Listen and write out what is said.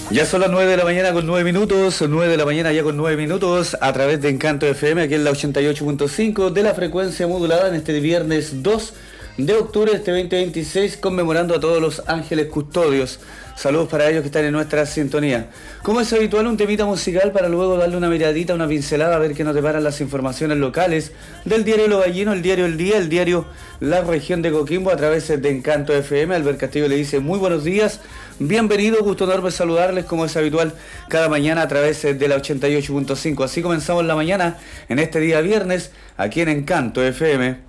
Ya son las 9 de la mañana con 9 minutos, 9 de la mañana ya con 9 minutos, a través de Encanto FM, aquí en la 88.5 de la frecuencia modulada en este viernes 2 de octubre de este 2026, conmemorando a todos los ángeles custodios. Saludos para ellos que están en nuestra sintonía. Como es habitual, un temita musical para luego darle una miradita, una pincelada, a ver qué nos deparan las informaciones locales del diario Lo Gallino, el diario El Día, el diario La Región de Coquimbo, a través de Encanto FM. Albert Castillo le dice muy buenos días, bienvenido, gusto enorme saludarles como es habitual cada mañana a través de la 88.5. Así comenzamos la mañana en este día viernes, aquí en Encanto FM.